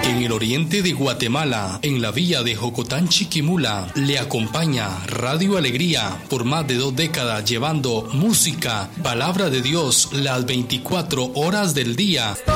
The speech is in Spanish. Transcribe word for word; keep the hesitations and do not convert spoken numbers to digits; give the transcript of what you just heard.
En el oriente de Guatemala, en la villa de Jocotán, Chiquimula, le acompaña Radio Alegría por más de dos décadas, llevando música, palabra de Dios, las veinticuatro horas del día.